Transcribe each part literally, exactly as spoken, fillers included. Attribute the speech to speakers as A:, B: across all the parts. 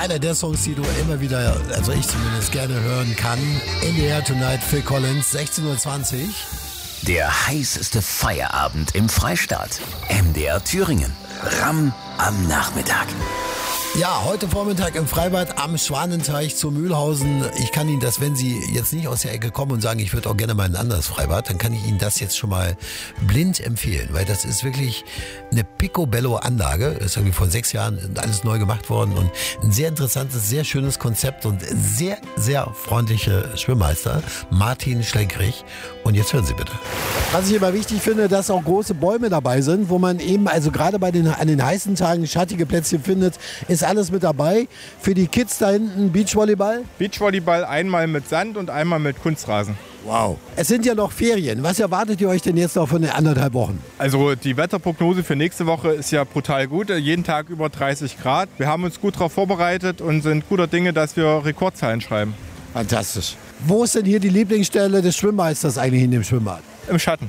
A: Einer der Songs, die du immer wieder, also ich zumindest gerne hören kann. In the Air Tonight, Phil Collins, sechzehn Uhr zwanzig.
B: Der heißeste Feierabend im Freistaat. M D R Thüringen. Ramm am Nachmittag.
A: Ja, heute Vormittag im Freibad am Schwanenteich zu Mühlhausen. Ich kann Ihnen das, wenn Sie jetzt nicht aus der Ecke kommen und sagen, ich würde auch gerne mal ein anderes Freibad, dann kann ich Ihnen das jetzt schon mal blind empfehlen, weil das ist wirklich eine Picobello-Anlage. Ist irgendwie vor sechs Jahren alles neu gemacht worden und ein sehr interessantes, sehr schönes Konzept und sehr, sehr freundliche Schwimmmeister, Martin Schlenkrich. Und jetzt hören Sie bitte. Was ich immer wichtig finde, dass auch große Bäume dabei sind, wo man eben, also gerade bei den, an den heißen Tagen schattige Plätzchen findet, ist alles mit dabei. Für die Kids da hinten Beachvolleyball.
C: Beachvolleyball einmal mit Sand und einmal mit Kunstrasen.
A: Wow. Es sind ja noch Ferien. Was erwartet ihr euch denn jetzt noch von den anderthalb Wochen?
C: Also die Wetterprognose für nächste Woche ist ja brutal gut. Jeden Tag über dreißig Grad. Wir haben uns gut darauf vorbereitet und sind guter Dinge, dass wir Rekordzahlen schreiben.
A: Fantastisch. Wo ist denn hier die Lieblingsstelle des Schwimmmeisters eigentlich in dem Schwimmbad?
C: Im Schatten.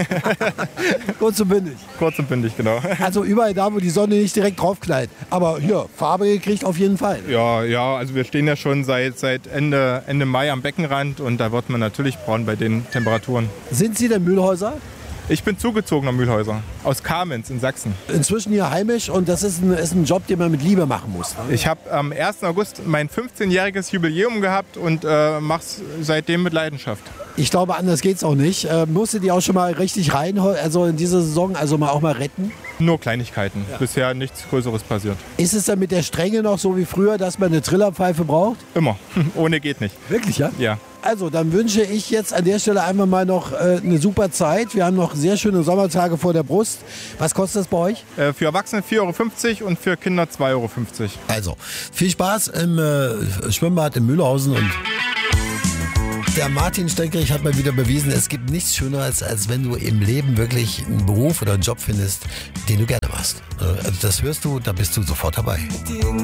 A: Kurz und bündig.
C: Kurz und bündig, genau.
A: Also überall da, wo die Sonne nicht direkt draufknallt. Aber hier, Farbe gekriegt auf jeden Fall.
C: Ja, ja, also wir stehen ja schon seit, seit Ende, Ende Mai am Beckenrand und da wird man natürlich braun bei den Temperaturen.
A: Sind Sie denn Mühlhäuser?
C: Ich bin zugezogener Mühlhäuser aus Kamenz in Sachsen.
A: Inzwischen hier heimisch und das ist ein, ist ein Job, den man mit Liebe machen muss. Ne?
C: Ich habe am ersten August mein fünfzehnjähriges Jubiläum gehabt und äh, mache es seitdem mit Leidenschaft.
A: Ich glaube, anders geht's auch nicht. Äh, musstet ihr auch schon mal richtig rein, also in dieser Saison, also mal auch mal retten?
C: Nur Kleinigkeiten. Ja. Bisher nichts Größeres passiert.
A: Ist es dann mit der Strenge noch so wie früher, dass man eine Trillerpfeife braucht?
C: Immer. Ohne geht nicht.
A: Wirklich, ja?
C: Ja.
A: Also, dann wünsche ich jetzt an der Stelle einfach mal noch äh, eine super Zeit. Wir haben noch sehr schöne Sommertage vor der Brust. Was kostet das bei euch?
C: Äh, für Erwachsene vier Euro fünfzig und für Kinder zwei Euro fünfzig.
A: Also, viel Spaß im äh, Schwimmbad in Mühlhausen und der Martin Schlenkrich hat mal wieder bewiesen, es gibt nichts Schöneres, als wenn du im Leben wirklich einen Beruf oder einen Job findest, den du gerne machst. Also das hörst du, da bist du sofort dabei.